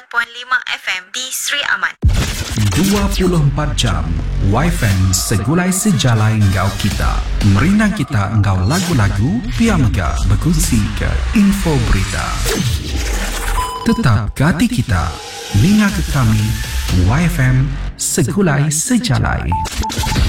FM di Sri Aman. 24 jam Wi-Fi segulai sejalai engkau kita. Merinang kita engkau lagu-lagu, piamga berkongsi ke info berita. Tetap ke hati kita, linga ke kami, Wi-Fi segulai sejalai.